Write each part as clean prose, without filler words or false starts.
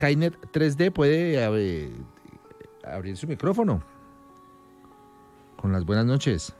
Skynet 3D puede abrir su micrófono. Con las buenas noches.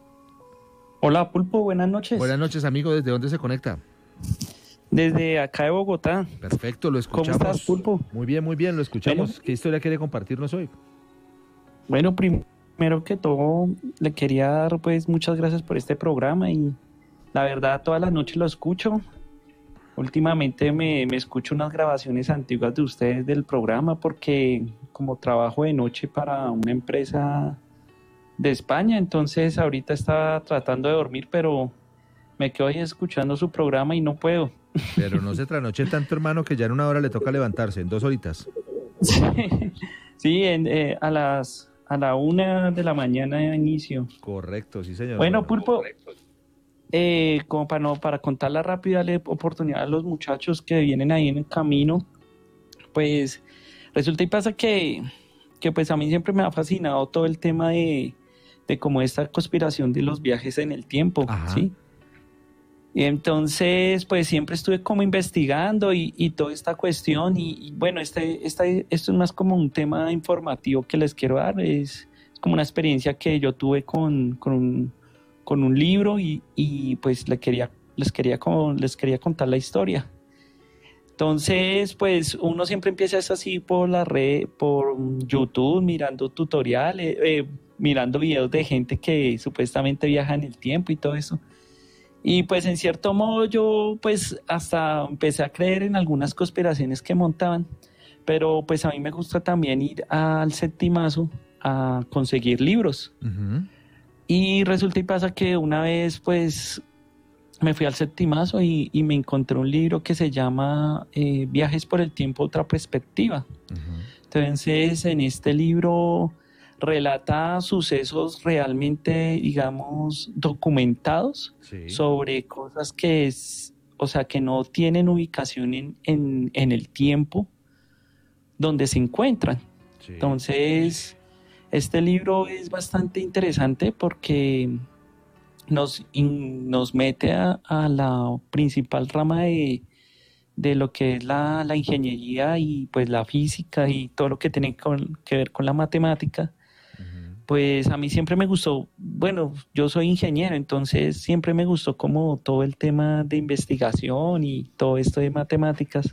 Hola Pulpo, buenas noches. Buenas noches, amigo. ¿Desde dónde se conecta? Desde acá de Bogotá. Perfecto, lo escuchamos. ¿Cómo estás, Pulpo? Muy bien, lo escuchamos. Bueno, ¿Qué historia quiere compartirnos hoy? bueno, primero que todo, le quería dar pues muchas gracias por este programa y la verdad todas las noches lo escucho. Últimamente me escucho unas grabaciones antiguas de ustedes del programa porque como trabajo de noche para una empresa de España, entonces ahorita estaba tratando de dormir, pero me quedo ahí escuchando su programa y no puedo. Pero no se trasnoche tanto, hermano, que ya en una hora le toca levantarse, en 2 horitas. Sí, a la 1 de la mañana de inicio. Correcto, sí, señor. Bueno, Pulpo, como para no, para contarla rápido, darle oportunidad a los muchachos que vienen ahí en el camino, pues resulta y pasa que pues a mí siempre me ha fascinado todo el tema de como esta conspiración de los viajes en el tiempo, Ajá. ¿sí? Y entonces, pues siempre estuve como investigando y toda esta cuestión y bueno, esto es más como un tema informativo que les quiero dar, es como una experiencia que yo tuve con un libro y pues les quería contar la historia. Entonces, pues uno siempre empieza es así por la red, por YouTube, mirando tutoriales, mirando videos de gente que supuestamente viaja en el tiempo y todo eso. Y pues en cierto modo yo pues hasta empecé a creer en algunas conspiraciones que montaban, pero pues a mí me gusta también ir al Septimazo a conseguir libros. Uh-huh. Y resulta y pasa que una vez pues me fui al Septimazo y me encontré un libro que se llama Viajes por el tiempo, otra perspectiva. Uh-huh. Entonces en este libro relata sucesos realmente, digamos, documentados, Sí. sobre cosas o sea, que no tienen ubicación en el tiempo donde se encuentran. Sí. Entonces, este libro es bastante interesante porque nos mete a la principal rama de lo que es la ingeniería y pues la física y todo lo que tiene que ver con la matemática. Pues a mí siempre me gustó, bueno, yo soy ingeniero, entonces siempre me gustó como todo el tema de investigación y todo esto de matemáticas.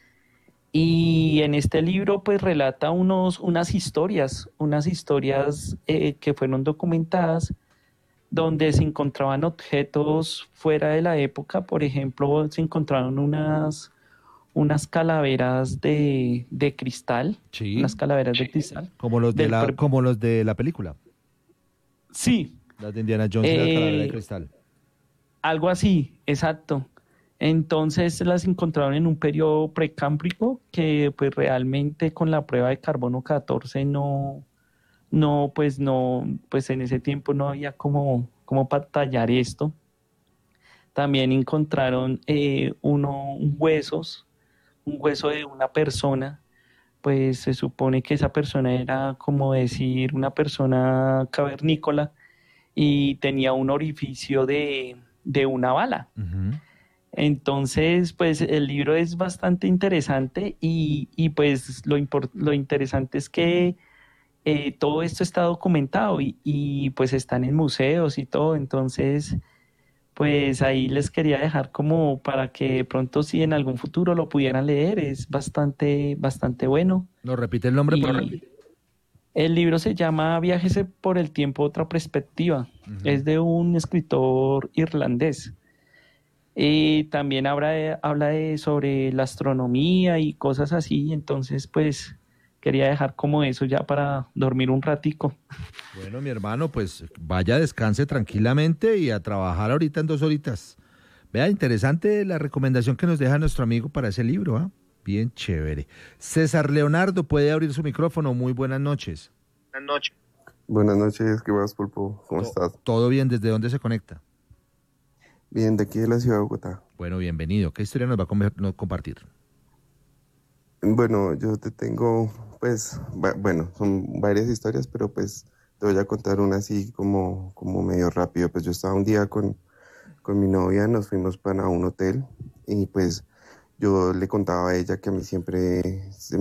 Y en este libro pues relata unas historias que fueron documentadas donde se encontraban objetos fuera de la época. Por ejemplo, se encontraron unas calaveras de cristal, Sí. unas calaveras de cristal. Como los de la película. Sí. Las de Indiana Jones y la calavera de cristal. Algo así, exacto. Entonces las encontraron en un periodo precámbrico que pues realmente con la prueba de carbono 14 pues en ese tiempo no había como para tallar esto. También encontraron un hueso de una persona, pues se supone que esa persona era como decir una persona cavernícola y tenía un orificio de una bala. Uh-huh. Entonces, pues el libro es bastante interesante y pues lo interesante es que todo esto está documentado y pues están en museos y todo, entonces pues ahí les quería dejar como para que de pronto si en algún futuro lo pudieran leer, es bastante bueno. ¿Nos repite el nombre, por favor? Y el libro se llama Viajes por el tiempo, otra perspectiva. Uh-huh. Es de un escritor irlandés. Y también habla sobre la astronomía y cosas así, entonces pues quería dejar como eso ya para dormir un ratico. Bueno, mi hermano, pues vaya, descanse tranquilamente y a trabajar ahorita en 2 horitas. Vea, interesante la recomendación que nos deja nuestro amigo para ese libro, ¿ah? Bien chévere. César Leonardo, puede abrir su micrófono. Muy buenas noches. Buenas noches. Buenas noches, ¿qué más, Pulpo? ¿Cómo estás? ¿Todo bien? ¿Desde dónde se conecta? Bien, de aquí de la ciudad de Bogotá. Bueno, bienvenido. ¿Qué historia nos va a compartir? Bueno, yo te tengo, pues, bueno, son varias historias, pero pues te voy a contar una así como medio rápido. Pues yo estaba un día con mi novia, nos fuimos para un hotel y pues yo le contaba a ella que a mí siempre